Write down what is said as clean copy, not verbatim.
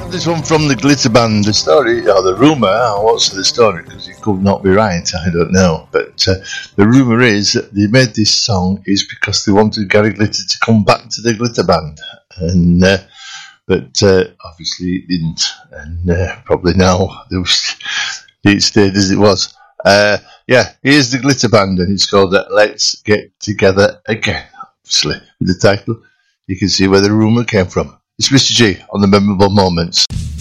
This one from the Glitter Band. The story, or the rumour, what's the story? Because it could not be right, I don't know. But the rumour is that they made this song is because they wanted Gary Glitter to come back to the Glitter Band. And but obviously it didn't. And probably now it stayed as it was. Yeah, here's the Glitter Band, and it's called Let's Get Together Again. Obviously, with the title, you can see where the rumour came from. It's Mr. G on the Memorable Moments.